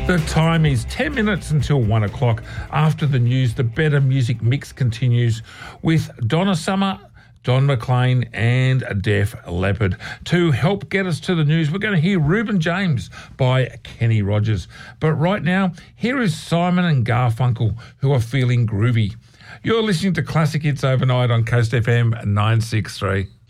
The time is 10 minutes until 1 o'clock. After the news, the Better Music Mix continues with Donna Summer, Don McLean and Def Leppard. To help get us to the news, we're going to hear Reuben James by Kenny Rogers. But right now, here is Simon and Garfunkel, who are feeling groovy. You're listening to Classic Hits Overnight on Coast FM 963.